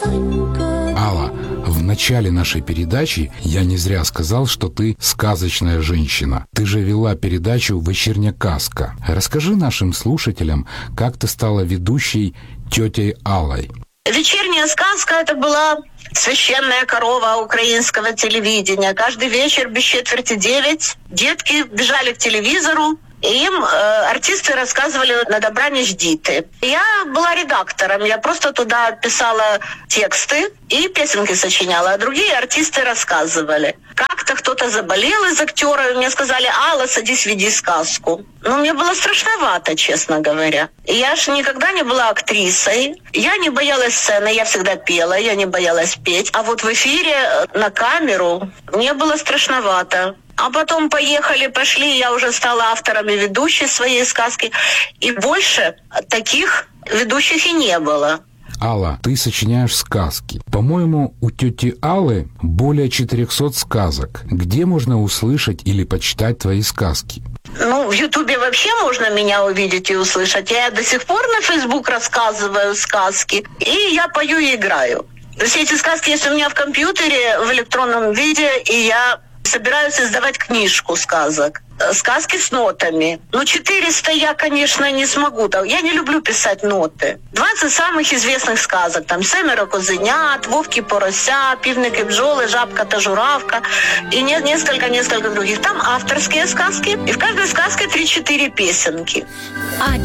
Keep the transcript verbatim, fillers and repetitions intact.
Алла, в начале нашей передачи я не зря сказал, что ты сказочная женщина. Ты же вела передачу «Вечерняя казка». Расскажи нашим слушателям, как ты стала ведущей тетей Аллой. «Вечерняя сказка» — это была священная корова украинского телевидения. Каждый вечер без четверти девять детки бежали к телевизору, и им э, артисты рассказывали «На добра не ждите». Я была редактором, я просто туда писала тексты и песенки сочиняла, а другие артисты рассказывали. Как-то кто-то заболел из актеров, и мне сказали: «Алла, садись, веди сказку». Ну, мне было страшновато, честно говоря. Я ж никогда не была актрисой, я не боялась сцены, я всегда пела, я не боялась петь. А вот в эфире на камеру мне было страшновато. А потом поехали, пошли, я уже стала автором и ведущей своей сказки. И больше таких ведущих и не было. Алла, ты сочиняешь сказки. По-моему, у тети Аллы более четырехсот сказок. Где можно услышать или почитать твои сказки? Ну, в Ютубе вообще можно меня увидеть и услышать. Я до сих пор на Фейсбук рассказываю сказки. И я пою и играю. Все эти сказки есть у меня в компьютере в электронном виде, и я собираюсь издавать книжку сказок. Сказки с нотами. Ну, четыреста я, конечно, не смогу. Я не люблю писать ноты. двадцать самых известных сказок. Там «Семеро козенят», «Вовки порося», «Півники бджоли», «Жабка та журавка» и несколько-несколько других. Там авторские сказки. И в каждой сказке три-четыре песенки.